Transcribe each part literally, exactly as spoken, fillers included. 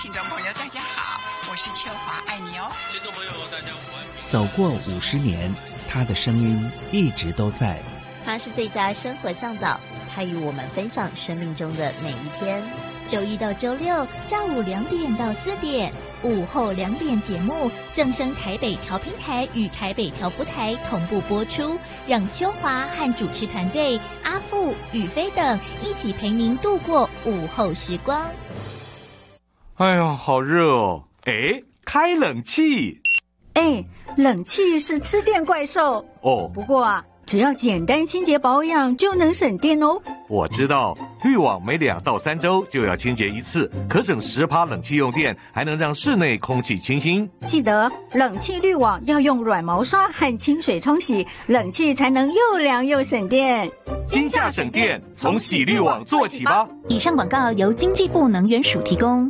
听众朋友大家好，我是秋华，爱你哦。 听众朋友大家午安。 走过五十年，他的声音一直都在。 他是最佳生活向导，他与我们分享生命中的每一天。周一到周六下午两点到四点，午后两点节目正声台北调频台与台北调福台同步播出，让秋华和主持团队阿富、宇飞等一起陪您度过午后时光。 哎呀，好热哦！哎，开冷气。 哎，冷气是吃电怪兽哦。 不过啊，只要简单清洁保养就能省电哦。 我知道，滤网每两到三周就要清洁一次，可省十趴冷气用电，还能让室内空气清新。 记得冷气滤网要用软毛刷和清水冲洗，冷气才能又凉又省电。 金价省电，从洗滤网做起吧。 以上广告由经济部能源署提供。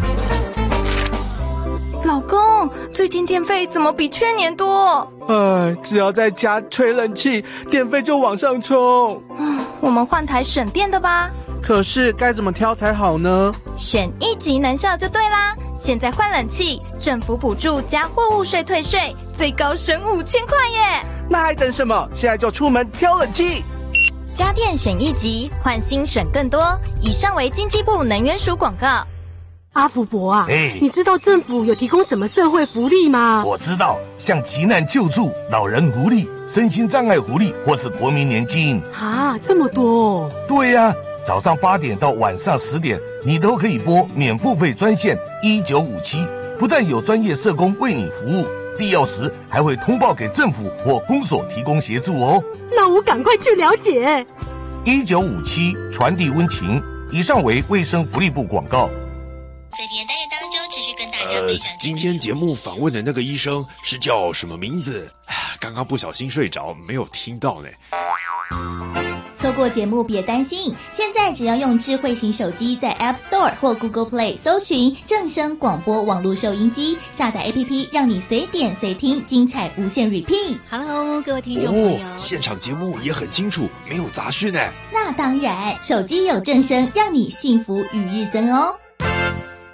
老公，最近电费怎么比去年多？ 哎，只要在家吹冷气，电费就往上冲。 我们换台省电的吧。 可是该怎么挑才好呢？ 选一级能效就对啦。现在换冷气，政府补助加货物税退税，最高省五千块耶！ 那还等什么？现在就出门挑冷气。 家电选一级，换新省更多。以上为经济部能源署广告。 阿福伯啊， 哎， 你知道政府有提供什么社会福利吗？ 我知道，像急难救助、老人福利、身心障碍福利，或是国民年金。 啊，这么多！ 对呀、啊，早上八点到晚上十点，你都可以拨免付费专线一九五七，不但有专业社工为你服务，必要时还会通报给政府或公所提供协助哦。 那我赶快去了解。 一九五七传递温情。以上为卫生福利部广告。 在今天单元当中，持续跟大家分享。 呃，今天节目访问的那个医生是叫什么名字？刚刚不小心睡着，没有听到呢。 错过节目别担心，现在只要用智慧型手机在 App Store 或 Google Play 搜寻正声广播网络收音机，下载 A P P， 让你随点随听，精彩无限 repeat。Hello， 各位听众朋友， 哦，现场节目也很清楚，没有杂讯呢。 那当然，手机有正声，让你幸福与日增哦。